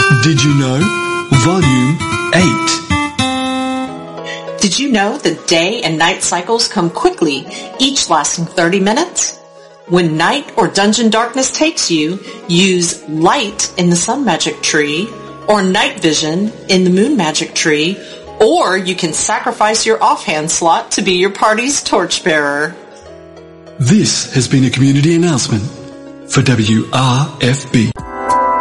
Did you know? Volume 8. Did you know that day and night cycles come quickly, each lasting 30 minutes? When night or dungeon darkness takes you, use light in the sun magic tree, or night vision in the moon magic tree, or you can sacrifice your offhand slot to be your party's torchbearer. This has been a community announcement for WRFB.